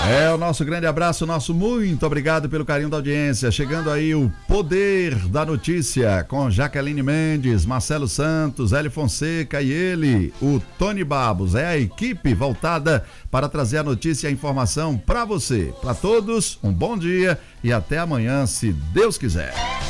O nosso grande abraço, nosso muito obrigado pelo carinho da audiência. Chegando aí o Poder da Notícia com Jaqueline Mendes, Marcelo Santos, Hélio Fonseca e ele, o Tony Babos. É a equipe voltada para trazer a notícia e a informação para você. Para todos, um bom dia e até amanhã, se Deus quiser.